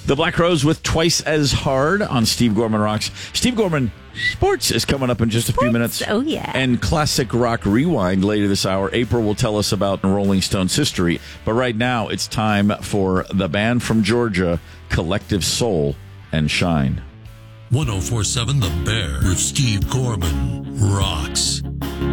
The Black Crowes with Twice as Hard on Steve Gorman Rocks. Steve Gorman Sports is coming up in just a few minutes. Oh, yeah. And Classic Rock Rewind later this hour. April will tell us about Rolling Stones history. But right now, it's time for the band from Georgia, Collective Soul and Shine. 104.7 The Bear with Steve Gorman rocks.